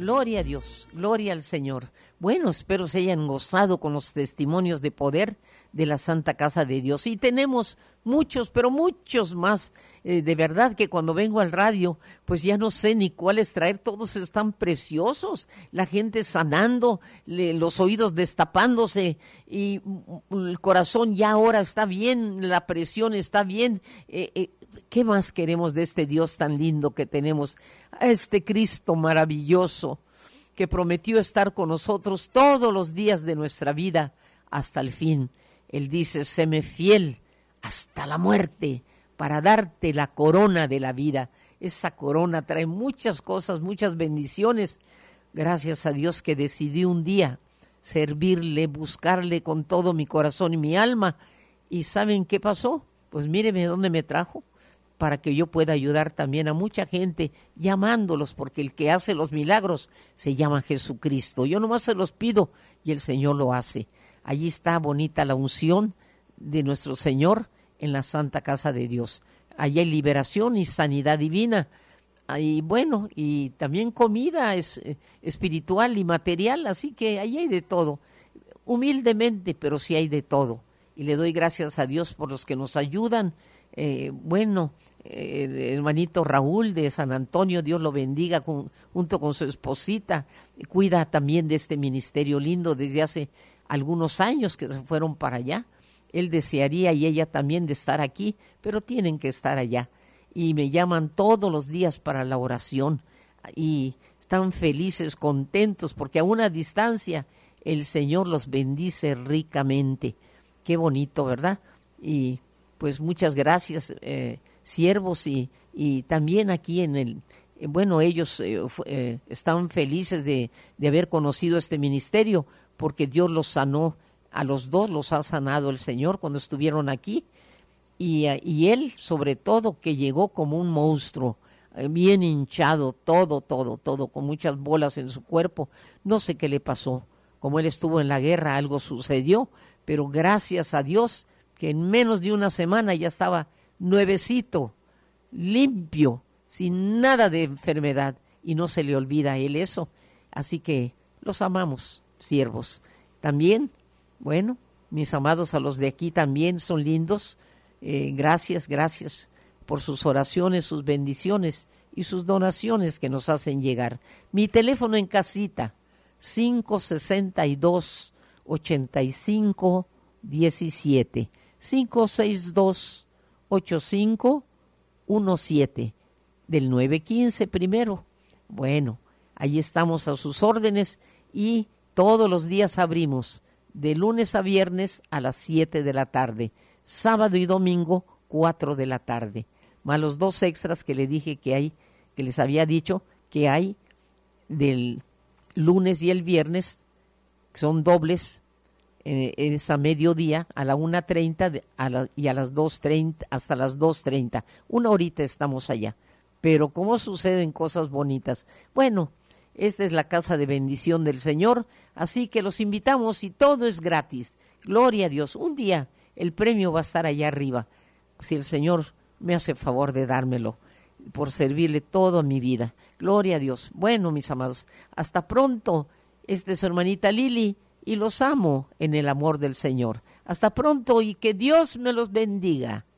Gloria a Dios, gloria al Señor. Bueno, espero se hayan gozado con los testimonios de poder de la Santa Casa de Dios. Y tenemos muchos, pero muchos más. De verdad que cuando vengo al radio, pues ya no sé ni cuáles traer. Todos están preciosos. La gente sanando, los oídos destapándose y el corazón ya ahora está bien, la presión está bien. ¿Qué más queremos de este Dios tan lindo que tenemos? A este Cristo maravilloso que prometió estar con nosotros todos los días de nuestra vida hasta el fin. Él dice, séme fiel hasta la muerte para darte la corona de la vida. Esa corona trae muchas cosas, muchas bendiciones. Gracias a Dios que decidí un día servirle, buscarle con todo mi corazón y mi alma. ¿Y saben qué pasó? Pues míreme dónde me trajo, para que yo pueda ayudar también a mucha gente llamándolos, porque el que hace los milagros se llama Jesucristo. Yo nomás se los pido y el Señor lo hace. Allí está bonita la unción de nuestro Señor en la Santa Casa de Dios. Allí hay liberación y sanidad divina. Y bueno, y también comida espiritual y material, así que ahí hay de todo. Humildemente, pero sí hay de todo. Y le doy gracias a Dios por los que nos ayudan. El hermanito Raúl de San Antonio, Dios lo bendiga junto con su esposita, cuida también de este ministerio lindo desde hace algunos años que se fueron para allá. Él desearía y ella también de estar aquí, pero tienen que estar allá y me llaman todos los días para la oración y están felices, contentos, porque a una distancia el Señor los bendice ricamente. Qué bonito, ¿verdad? Y pues muchas gracias, siervos, y también aquí ellos están felices de haber conocido este ministerio, porque Dios los sanó, a los dos los ha sanado el Señor cuando estuvieron aquí, y él sobre todo que llegó como un monstruo, bien hinchado, todo, con muchas bolas en su cuerpo, no sé qué le pasó, como él estuvo en la guerra algo sucedió, pero gracias a Dios que en menos de una semana ya estaba nuevecito, limpio, sin nada de enfermedad, y no se le olvida a él eso. Así que los amamos, siervos. También, bueno, mis amados, a los de aquí también son lindos. Gracias por sus oraciones, sus bendiciones y sus donaciones que nos hacen llegar. Mi teléfono en casita, 562-8517. 562-8517 del 915 primero. Bueno, ahí estamos a sus órdenes y todos los días abrimos de lunes a viernes a las 7 de la tarde, sábado y domingo 4 de la tarde, más los 2 extras que le dije que hay, que les había dicho que hay del lunes y el viernes, que son dobles. Es a mediodía, a la 1:30 y a las 2:30, hasta las 2:30. Una horita estamos allá. Pero cómo suceden cosas bonitas. Bueno, esta es la casa de bendición del Señor, así que los invitamos y todo es gratis. Gloria a Dios. Un día el premio va a estar allá arriba, si el Señor me hace favor de dármelo, por servirle toda mi vida. Gloria a Dios. Bueno, mis amados, hasta pronto. Esta es su hermanita Lili, y los amo en el amor del Señor. Hasta pronto y que Dios me los bendiga.